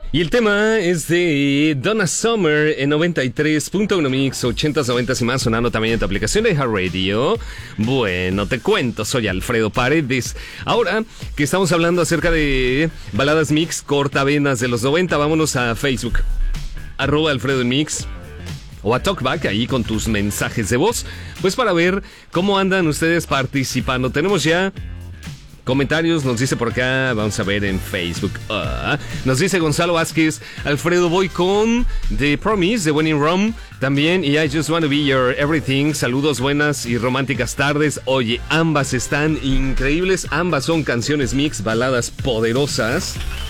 Y el tema es de Donna Summer en 93.1 Mix, 80s, 90s y más, sonando también en tu aplicación de iHeartRadio. Bueno, te cuento, soy Alfredo Paredes. Ahora que estamos hablando acerca de baladas mix cortavenas de los 90, vámonos a Facebook, @AlfredoMix. O a Talkback, ahí con tus mensajes de voz, pues para ver cómo andan ustedes participando. Tenemos ya comentarios, nos dice por acá, vamos a ver en Facebook. Nos dice Gonzalo Vázquez: Alfredo, voy con The Promise de When in Rome también, y I Just Want to Be Your Everything. Saludos, buenas y románticas tardes. Oye, ambas están increíbles, ambas son canciones mix, baladas poderosas.